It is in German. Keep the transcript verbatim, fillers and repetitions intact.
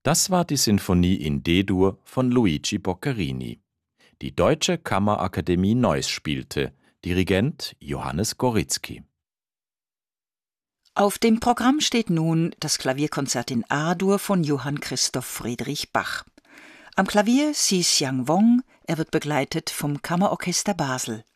Das war die Sinfonie in D-Dur von Luigi Boccherini. Die Deutsche Kammerakademie Neuss spielte, Dirigent Johannes Goritzky. Auf dem Programm steht nun das Klavierkonzert in A-Dur von Johann Christoph Friedrich Bach. Am Klavier Si Xiang Wong, er wird begleitet vom Kammerorchester Basel.